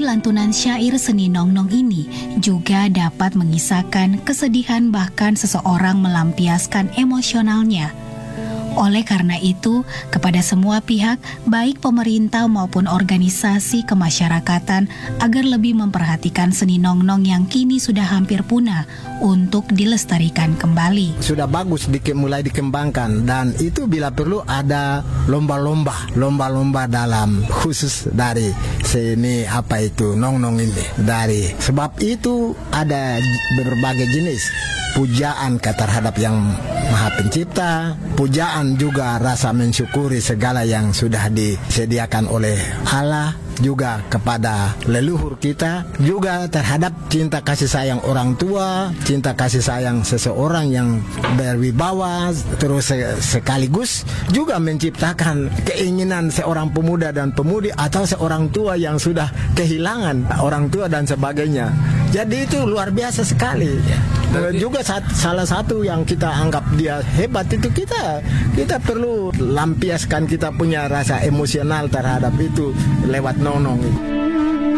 lantunan syair seni nong-nong ini juga dapat mengisahkan kesedihan bahkan seseorang melampiaskan emosionalnya. Oleh karena itu, kepada semua pihak, baik pemerintah maupun organisasi kemasyarakatan, agar lebih memperhatikan seni nong-nong yang kini sudah hampir punah untuk dilestarikan kembali. Sudah bagus mulai dikembangkan, dan itu bila perlu ada lomba-lomba dalam khusus dari seni nong-nong ini. Sebab itu ada berbagai jenis pujaan terhadap yang Maha Pencipta, pujaan juga rasa mensyukuri segala yang sudah disediakan oleh Allah, juga kepada leluhur kita, juga terhadap cinta kasih sayang orang tua, cinta kasih sayang seseorang yang berwibawa, terus sekaligus juga menciptakan keinginan seorang pemuda dan pemudi atau seorang tua yang sudah kehilangan orang tua dan sebagainya. Jadi itu luar biasa sekali. Dan juga salah satu yang kita anggap dia hebat itu kita perlu lampiaskan kita punya rasa emosional terhadap itu lewat nong-nong.